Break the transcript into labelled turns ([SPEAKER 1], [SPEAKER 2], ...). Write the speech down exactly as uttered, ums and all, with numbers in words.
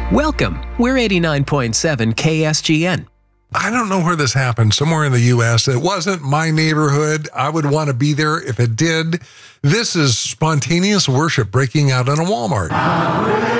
[SPEAKER 1] Welcome. We're eighty-nine point seven K S G N.
[SPEAKER 2] I don't know where this happened, somewhere in the U S. It wasn't my neighborhood. I would want to be there if it did. This is spontaneous worship breaking out in a Walmart.